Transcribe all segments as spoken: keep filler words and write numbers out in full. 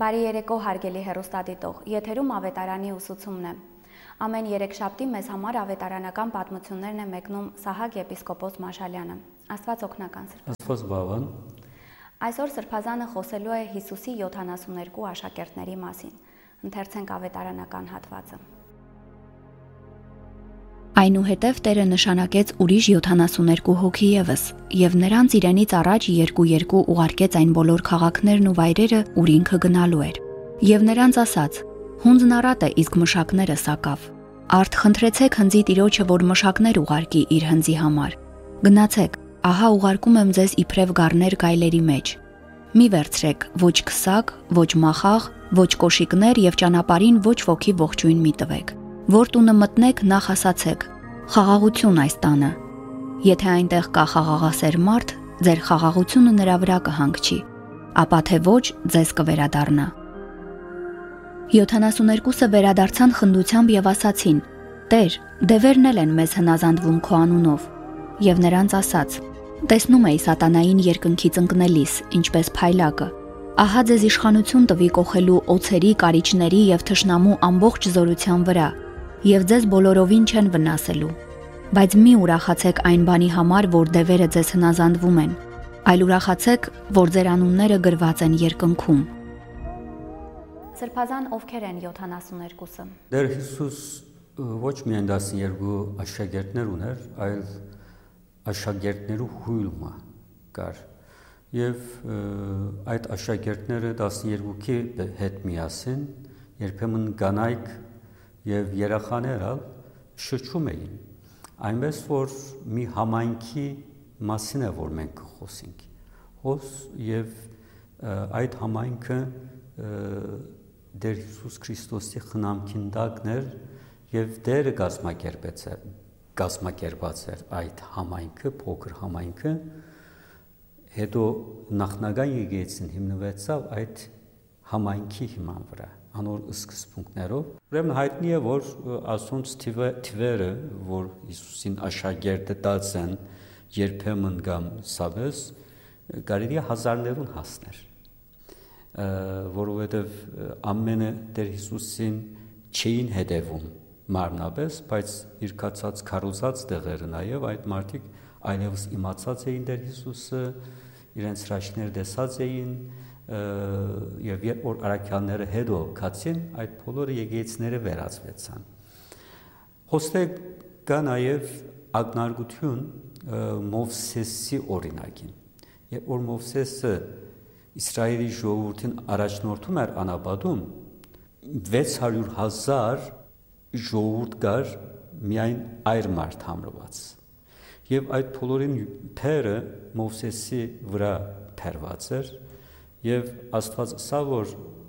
Բարի երեկո հարգելի հեռուստադիտող, եթերում ավետարանի ուսուցումն է։ Ամեն երեքշաբթի մեզ համար ավետարանական պատմություններն է մեկնում Սահակ եպիսկոպոս Մաշալյանը։ Աստված օգնական Սրբազան։ Աստված բավան։ Այսօր Սրբազանը խոսելու է Հիսուսի յոթանասուններկու աշակերտների մասին։ Ընթերցենք ավետարանական հատվածը։ Այնուհետև Տերը նշանակեց ուրիշ յոթանասուներկու հոգի ևս, եւ նրանց իրենից առաջ երկու-երկու ուղարկեց այն բոլոր քաղաքներն ու վայրերը, ուր ինքը գնալու էր։ Եվ նրանց ասաց. «Հունձն առատ է, իսկ մշակները սակավ։ Արդ խնդրեցեք հնձի Տիրոջը, որ մշակներ ուղարկի իր հնձի համար։ Գնացեք, ահա ուղարկում եմ ձեզ իբրև գառներ գայլերի մեջ։ Մի վերցրեք ոչ քսակ, ոչ մախաղ, ոչ կոշիկներ եւ ճանապարհին ոչ ոքի ողջույն մի տվեք։ Որ տունը մտնեք, նախ ասացեք. խաղաղություն այս տանը։ Եթե այնտեղ կա խաղաղասեր մարդ, ձեր խաղաղությունը նրա վրա կհանգչի, ապա թե ոչ, ձեզ կվերադառնա։ Յոթանասուներկուսը վերադարձան խնդությամբ եւ ասացին. Տեր, դևերն էլ են մեզ հնազանդվում քո անունով։ Եվ նրանց ասաց. տեսնում էի սատանային երկնքից ընկնելիս, ինչպես փայլակը։ Ահա ձեզ իշխանություն տվի կողելու օձերի, կարիճների եւ թշնամու ամբողջ զորության վրա, եւ ձեզ բոլորովին չեն վնասելու։ Բայց մի ուրախացեք այն բանի համար, որ դևերը ձեզ հնազանդվում են, այլ ուրախացեք, որ ձեր անունները գրված են երկնքում։ Սրբազան ովքեր են յոթանասուներկուսը։ Տեր Հիսուս ոչ միայն տասներկու աշակերտներ ուներ, այլ աշակերտներու հույլը կար։ Եվ այդ աշակերտները տասներկուքի հետ միասին երբեմն կանայք եւ երեխաները շրջում էին, այնպես որ մի համայնքի մասին է որ մենք խոսենք։ Հոս եւ այդ համայնքը Տեր Հիսուս Քրիստոսի խնամքին տակներ եւ Տերը գազմակերպեց է, գազմակերպած էր այդ համայնքը, փոքր համայնքը, հետո նախնական եկեղեցին հիմնվեցավ այդ համայնքի հիման վրա։ Անոր սկզբունքներով։ Ուրեմն հայտնի է, որ ասոնց թվերը, որ Հիսուսին աշակերտը տած են երբեմն կամ սավես, կարելի է հազարներուն հասներ, որովհետև ամենը Տեր Հիսուսին չէին հետևում մարմնապես, բայց իր կացած քարոզած տեղերը նաև այդ մարդիկ այլևս իմացած էին Տեր Հիսուսը, իրենց հրաշքներ տեսած էին, եւ երբ որ արաքյանները հետո կացին, այդ բոլորը եկեղեցիները վերածվեցան։ Խոստե կա նաև ակնարկություն Մովսեսի օրինակին։ Երբ որ Մովսեսը Իսրայելի ժողովրդին առաջնորդում էր անապատում, վեց հարյուր հազար ժողովուրդ կար միայն այր մարդ համրված։ Եվ այդ բոլորին փերը Մովսեսի վրա փերված էր։ Եվ Աստված ասա, որ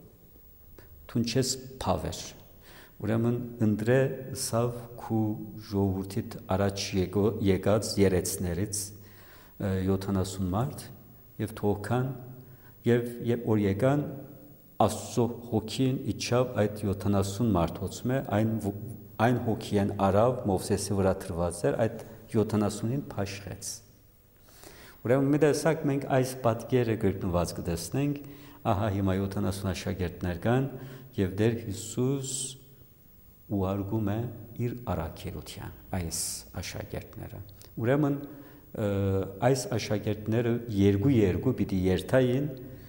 դու չես փավեր, ուրեմն ընտրե սավ քու ժողովրդիդ առաջ եկած երեցներից յոթանասուն մարդ եւ թողքան եւ երբ որ եկան Աստծո հոգին իջավ այդ յոթանասուն մարդոցմե այն այն հոգին արավ Մովսեսի վրա տրված էր այդ յոթանասունին փաշխեց։ Ուրեմն մի տեսակ մենք այս պատկերը գրկնված կտեսնենք, ահա հիմա յոթանասուն աշակերտներ կան եւ Տեր Հիսուս ուղարկում է իր առաքելության այս աշակերտները։ Ուրեմն այս աշակերտները երկու-երկու պիտի երթային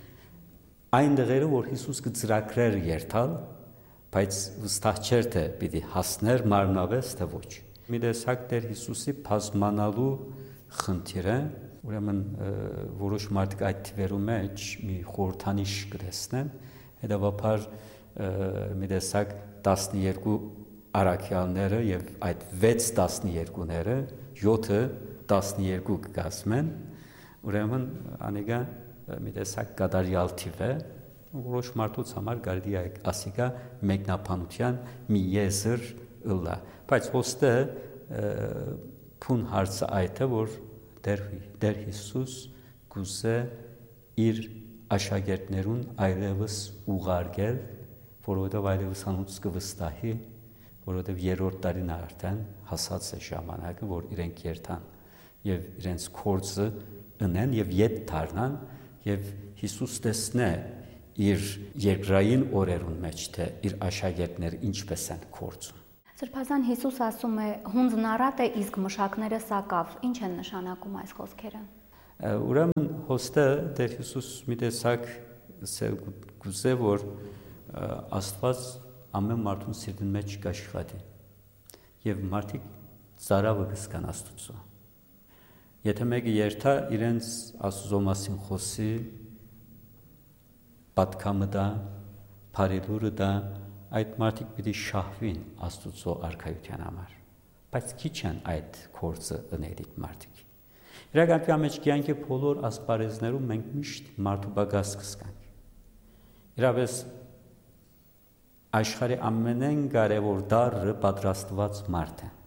այն դեղերը, որ Հիսուս կծրագրեր երթալ, բայց վստահ չէր թե պիտի հասներ մարմնապես թե ոչ։ Մի տեսակ Տեր Հիսուսի բազմանալու խնդիրը Ուրեմն որոշ մարդիկ այդ թվերու մեջ մի խորհրդանիշ կտեսնեն, հետևաբար մի տեսակ տասներկու առաքյալները եւ այդ վեց տասներկուները յոթը տասներկու կգազմեն, ուրեմն անիկա մի տեսակ կատարյալ թիվ է, որոշ մարդուց համար կարելի է ասիկա մեկնաբանության մի եզր ըլլա, բայց ոստը փուն հարցը այդ է, որ Տեր Հիսուս գուզե իր աշակերտներուն այլևս ուղարկել, որովհետև այլևս անոնց կվստահի, որովհետև երրորդ տարին արդեն հասած է ժամանակը, որ իրենք երթան եւ իրենց կորձը ընեն եւ ետ դառնան եւ Հիսուս տեսնե իր երկրային օրերուն մեջ, թե իր աշակերտները ինչպես են կործում։ Սրբազան Հիսուս ասում է հունձնարատ է, իսկ մշակները սակավ։ Ինչ են նշանակում այս խոսքերը։ Ուրեմն հոստը Տեր Հիսուս մի տեսակ գուզե, որ Աստված ամեն մարդուն սիրտին մեջ կաշխատի եւ մարդիկ ծարավը կսկան Աստծո։ Եթե մեկը երթա իրենց Աստծո մասին խոսի, պատկամը դա, բարեդուրը դա, այդ մարդիկ պիտի շահվին Աստծո արքայության համար, բայց քիչ են այդ կորձը ընելիք մարդիկ։ Իրականում մեջ կյանքի բոլոր ասպարեզներում մենք միշտ մարդու բագաս կսկանք։ Իրապես աշխարհի ամենեն կարևոր դարը պատրաստված մարդ է։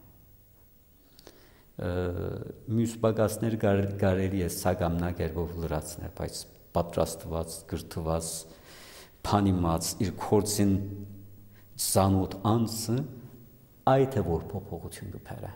Մյուս բագասներ կարելի է սագամնագերբով լրացնել, բայց պատրաստված, գրթված, փանիմաց իր կորձին զանոթ անձը այդ է որ փոփոխություն կփերը։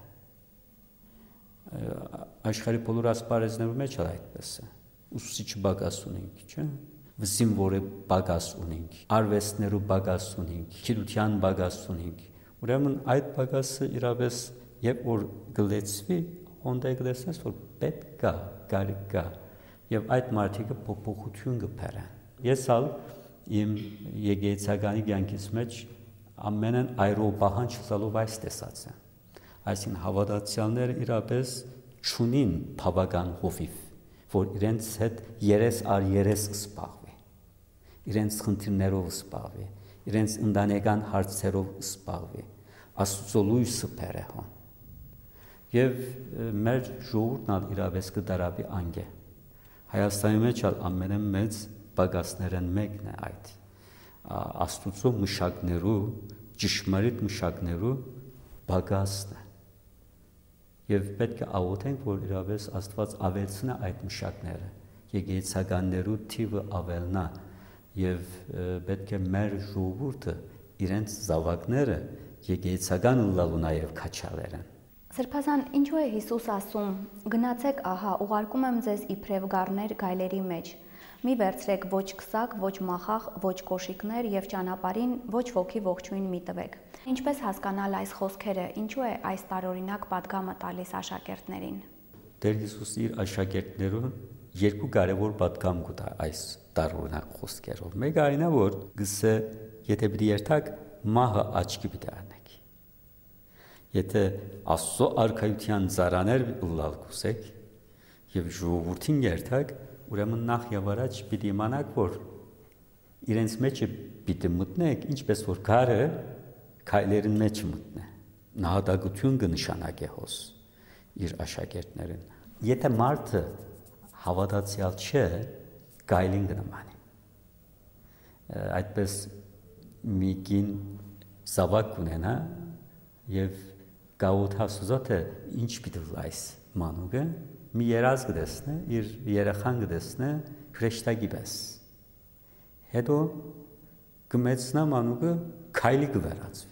Աշխարհի բոլոր ասպարեզներում մեջ այդպես է։ Ուսուցիչ բագաս ունենք, չէ՞։ Զինվորը բագաս ունենք, արվեստներու բագաս ունենք, գիտության բագաս ունենք։ Ուրեմն այդ բագասը իրապես երբ որ գլեցվի, հոնդե գլեցնես որ պետք կա, կարիք կա, եւ այդ մարդիկը փոփոխություն կփերեն։ Ես ալ իմ եկեղեցականի կյանքից մեջ ամենն այրո պահանջ ցալով այս տեսած եմ։ Այսինքն հավատացյալները իրապես ճունին բավական հովիվ, որ իրենց հետ երես առ երես կսպաղվի, իրենց խնդիրներով կսպաղվի, իրենց ընտանեկան հարցերով կսպաղվի, Աստծո լույսը բերեհոն։ Եվ մեր ժողովուրդն իրապես կդարաբի անգե։ Հայաստանի մեջ ամենամեծ բագասներն մեկն է այդ։ Աստծո մշակներու, ճշմարիտ մշակներու բագասն է։ Եվ պետք է աղոթենք, որ իրապես Աստված ավելցնա այդ մշակները, եկեղեցականներու թիվը ավելնա, եւ պետք է մեր ժողովուրդը իրենց զավակները եկեղեցական լալու նաեւ քաչալերեն։ Սրբազան, ինչու է Հիսուս ասում. գնացեք, ահա, ուղարկում եմ ձեզ իբրև գառներ գայլերի մեջ։ Մի վերցրեք ոչ քսակ, ոչ մախախ, ոչ կոշիկներ եւ ճանապարհին ոչ ոքի ողջույն մի տվեք։ Ինչպես հասկանալ այս խոսքերը, ինչու է այս տարօրինակ պատգամը տալիս աշակերտներին։ Տեր Հիսուսը իր աշակերտներուն երկու կարևոր պատգամ կտա այս տարօրինակ խոսքերով։ Մեկը այն է, որ գսե եթե պիտի երթակ մահը աչքի պիտի առնեք։ Եթե Աստծո արքայության ծառաներ լալ կուսեք եւ ժողովրդին երթակ, ուրեմն նախ եւ առաջ պիտի իմանաք, որ իրենց մեջ պիտի մտնեք, ինչպես որ գարը քայլերին մեջ մտնե։ Նահատակություն կնշանակե հոս իր աշակերտներին։ Եթե մարդը հավատացյալ չէ, գայլին կնմանի։ Այդպես մի կին զավակ ունենա եւ գաութասուզոթը ինչ պիտի լայս մանուկը մի երազ կդեսնե, իր երախան կդեսնե քրեշտակի պես։ Հետո կմեցնա մանուկը քայլի կվերածվի։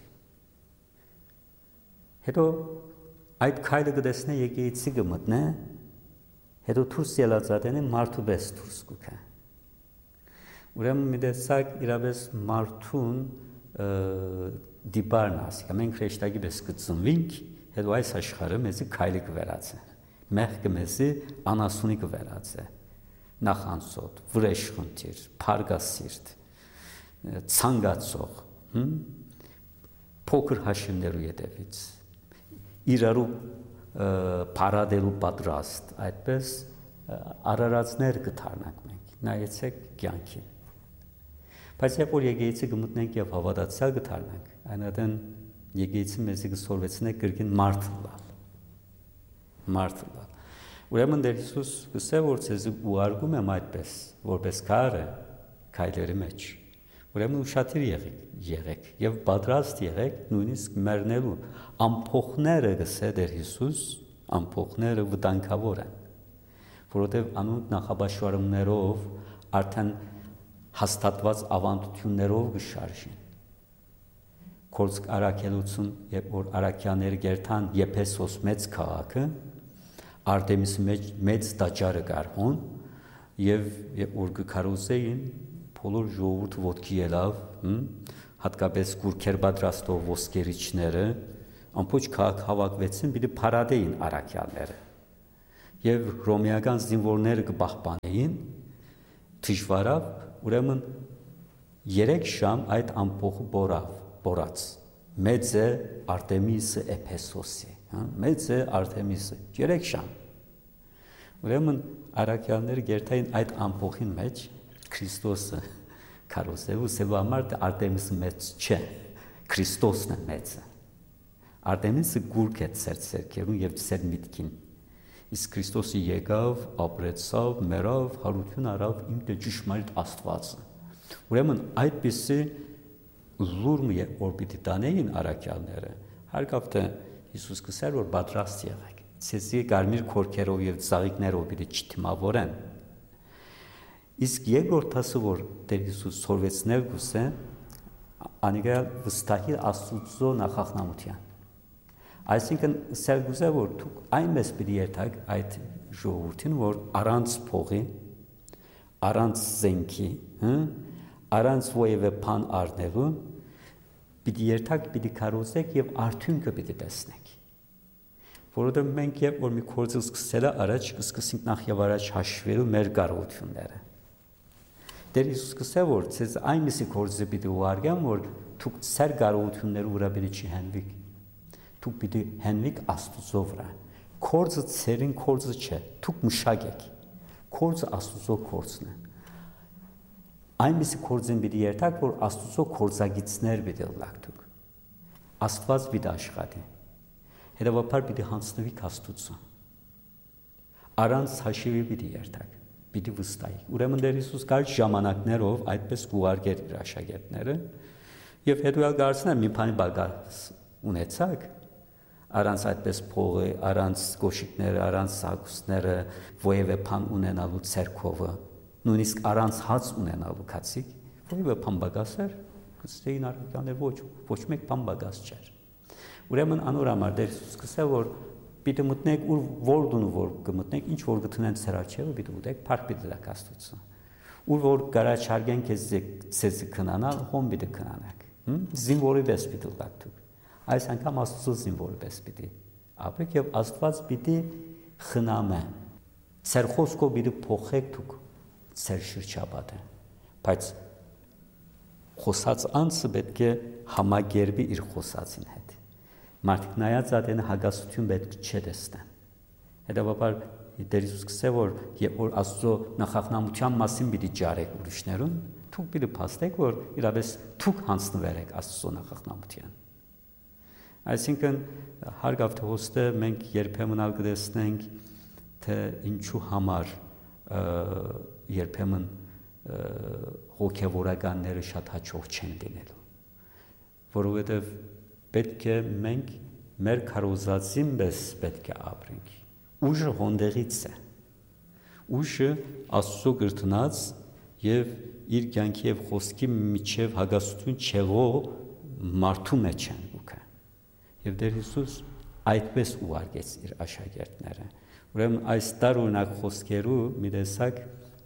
Հետո այդ քայլը կդեսնե եկեղեցի կմտնե, հետո դուրս ելածատենը մարդու պես դուրս կուքա։ Ուրեմն մի տեսակ իրապես մարդուն դիպարն ասիկա, մենք քրեշտակի պես կծնվինք, հետո այս աշխարհը մեզի քայլի կվերածե։ Մեղքը մեզի անասունի կվերածե, նախանցոտ, վրեժխնդիր, փարգասիրտ, ցանկացող, փոքր հաշիվներու ետևից, իրարու փարադելու պատրաստ, այդպես արարածներ կդառնանք մենք, նայեցեք կյանքին։ Բայց երբ որ եկեղեցի կմտնենք եւ հավատացյալ կդառնանք, այնատեն եկեղեցին մեզի կսորվեցնե կրկին մարդ լալ։ Մարդ լալ։ Ուրեմն Տեր Հիսուս գսե որ ցեզ ուղարկում եմ այդպես, որպես քարը քայլերի մեջ։ Ուրեմն ուշադիր եղեք, եղեք եւ պատրաստ եղեք նույնիսկ մեռնելու ամփոխները գսե Տեր Հիսուս, ամփոխները վտանգավոր են, որովհետեւ անոնք նախաբաշխարումներով արդեն հաստատված ավանդություններով կշարժին։ Կորցք արաքելություն, երբ որ արաքյաները գերթան Եփեսոս մեծ քաղաքը, Արտեմիսի մեջ մեծ տաճարը կար հոն, եւ երբ որ կքարոզեին բոլոր ժողովուրդը ոտքի ելավ, հատկապես գուրքեր պատրաստող ոսկերիչները, ամբողջ քաղաք հավաքվեցին, պիտի փարադեին առաքյալները։ Եվ ռոմեական զինվորները կպահպանեին, դժվարավ, ուրեմն երեք շամ այդ ամփոխը բորավ, բորած։ Մեծ է Արտեմիսը Էփեսոսի, մեծ է Արտեմիսը, երեք շամ։ Ուրեմն առաքյալները գերտային այդ ամփոխին մեջ Քրիստոսը քարոզելու սև համար Արտեմիսը մեծ չէ, Քրիստոսն է մեծը։ Արտեմիսը գուրք է ծեր ցերկերուն եւ ծեր միտքին։ Իսկ Քրիստոսը եկավ, ապրեցավ, մեռավ, հարություն արավ իմ դե ճշմարիտ Աստվածը։ Ուրեմն այդպիսի լուրմը որ պիտի տանեին առաքյալները, հարկավ թե Հիսուս կսեր որ պատրաստ եղեք։ Ցեզի կարմիր քորքերով եւ ծաղիկներով պիտի չթիմավորեն։ Իսկ երկրորդ ասը որ Տեր Հիսուս սորվեցնել գուսե, անիկալ վստահի Աստծո նախախնամության։ Այսինքն սերգուզը որ դուք այնպես պիտի երթաք այդ ժողովրդին որ առանց փողի, առանց զենքի, առանց ովևէ բան առնելու պիտի երթաք, պիտի քարոզեք եւ արդյունքը պիտի տեսնեք։ Որովհետեւ մենք երբ որ մի գործը սկսելա առաջ կսկսենք նախ եւ առաջ հաշվելու մեր կարողությունները։ Տեր Հիսուս կսե որ ցեզ այնպիսի գործը պիտի ուղարկեմ որ դուք ծեր կարողությունները ուրա պիտի չհենվիկ։ Դուք պիտի հենվիկ Աստծո վրա։ Գործը ցերին գործը չէ, դուք մշակեք։ Գործը Աստծո գործն է։ Այնպիսի գործին պիտի երթաք, որ Աստծո գործագիծներ պիտի լակ դուք։ Աստված պիտի աշխատի։ Հետևաբար պիտի հանձնվիք Աստծո։ Առանց հաշիվի պիտի երթաք, պիտի վստահիք։ Ուրեմն Տեր Հիսուս կար ժամանակներով այդպես կուղարկեր իր աշակերտները եւ հետո ալ գարցնել մի բանի բագաս ունեցակ առանց այդպես փողը, առանց կոշիկները, առանց սակուսները, ովևէ բան ունենալու ցերկովը, նույնիսկ առանց հաց ունենալու քացիկ, ովևէ բան բագասեր, կստեին առաքյալներ ոչ, ոչ մեկ բան բագաս չէր։ Ուրեմն անոր համար Տեր Հիսուս կսե որ պիտի մտնեք ուր որ դուն որ կմտնեք, ինչ որ գտնեն ցեր աչքերը պիտի ուտեք, փառք պիտի տաք Աստծո։ Ուր որ գարաչարգեն քեզ ցեզ քնանալ, հոմ պիտի քնանաք։ Զինվորի պես պիտի տաք դուք։ Այս անգամ Աստծո զինվորի պես պիտի ապրեք եւ Աստված պիտի խնամե։ Ցեր խոսքով պիտի փոխեք դուք ցեր շրջապատը։ Բայց խոսած անձը պետք է համագերբի իր խոսածին հետ։ Մարդիկ նայած ադեն հագասություն պետք չէ տեսնեն։ Հետևաբար Տեր Հիսուս կսե որ երբ որ Աստծո նախախնամության մասին պիտի ջարեք ուրիշներուն, դուք պիտի փաստեք որ իրապես դուք հանձնվեք Աստծո նախախնամության։ Այսինքն հարգավ թե հոստը մենք երբեմն ալ կտեսնենք թե ինչու համար երբեմն հոգևորականները շատ հաջող չեն լինելու, որովհետև պետք է մենք մեր քարոզածին պես պետք է ապրենք։ Ուժը հոնդեղից է, ուժը Աստծո գրտնած եւ իր կյանքի եւ խոսքի միջև հագասություն չեղող մարդու մեջ են ուքը։ Եվ Տեր Հիսուս այդպես ուղարկեց իր աշակերտները։ Ուրեմն այս տարօրինակ խոսքերու մի տեսակ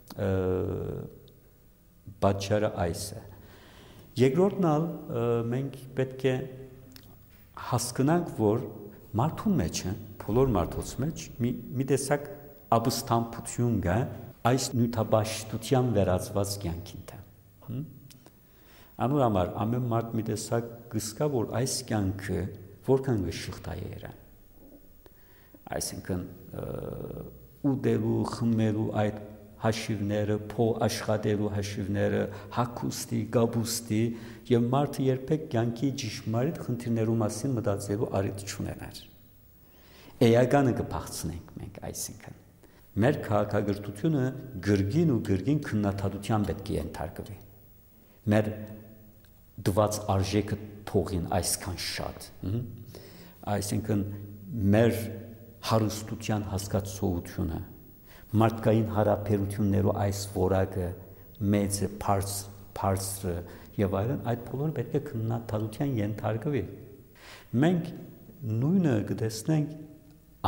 պատճառը այս է։ Երկրորդն ալ մենք պետք է հասկանանք, որ մարդու մեջ է, բոլոր մարդոց մեջ մի, մի տեսակ ապստամբություն կա այս նյութաբաշխության վերածված կյանքին թե։ Անոր համար ամեն մարդ մի տեսակ գսկա, որ այս կյանքը որքան գշղթա է երան։ Այսինքն ուտելու, խմելու այդ հաշիվները, փող աշխատելու հաշիվները, հագուստի, գաբուստի եւ մարդը երբեք կյանքի ճշմարիտ խնդիրներու մասին մտածելու առիթ չունենար։ Էականը կփախցնենք մենք, այսինքն մեր քաղաքագրությունը գրգին ու գրգին քննադատության պետք է ենթարկվի։ Մեր դված արժեքը թողին այսքան շատ։ Այսինքն մեր հարստության հասկացողությունը, մարդկային հարաբերություններու այս որակը, մեծը, բարձրը եւ այլն, այդ բոլորը պետք է քննադատության ենթարկվի։ Մենք նույնը կտեսնենք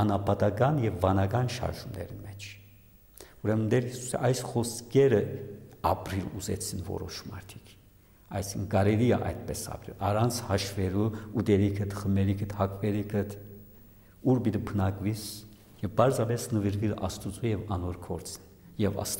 անապատական եւ վանական շարժումների մեջ։ Ուրեմն Տեր Հիսուսը այս խոսքերը ապրիլ ուզեցին որոշ մարդիկ։ Այսինքն կարելի է այդպես ապրել, առանց հաշվելու ուտելիքդ, խմելիքդ, հագվելիքդ, ուր պիտի բնակվիս եւ բարձրապես նվիրվել Աստծո եւ անոր գործին եւ